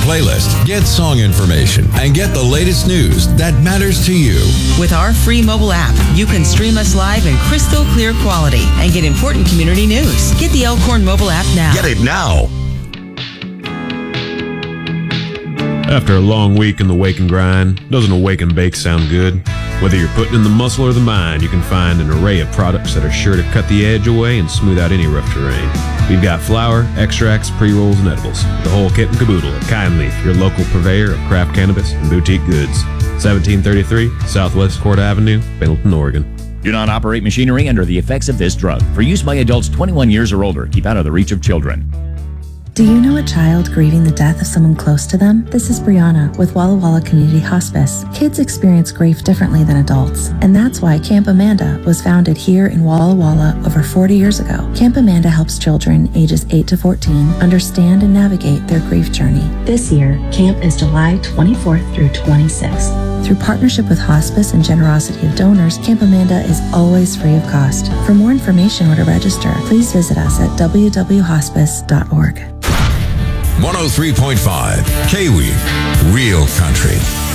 playlist, get song information, and get the latest news that matters to you. With our free mobile app, you can stream us live in crystal clear quality and get important community news. Get the Elkhorn mobile app now. Get it now. After a long week in the wake and grind, doesn't a wake and bake sound good? Whether you're putting in the muscle or the mind, you can find an array of products that are sure to cut the edge away and smooth out any rough terrain. We've got flour, extracts, pre-rolls, and edibles. The whole kit and caboodle at Kind Leaf, your local purveyor of craft cannabis and boutique goods. 1733 Southwest Court Avenue, Pendleton, Oregon. Do not operate machinery under the effects of this drug. For use by adults 21 years or older. Keep out of the reach of children. Do you know a child grieving the death of someone close to them? This is Brianna with Walla Walla Community Hospice. Kids experience grief differently than adults, and that's why Camp Amanda was founded here in Walla Walla over 40 years ago. Camp Amanda helps children ages 8 to 14 understand and navigate their grief journey. This year, camp is July 24th through 26th. Through partnership with hospice and generosity of donors, Camp Amanda is always free of cost. For more information or to register, please visit us at www.hospice.org. 103.5 K-Weave, Real Country.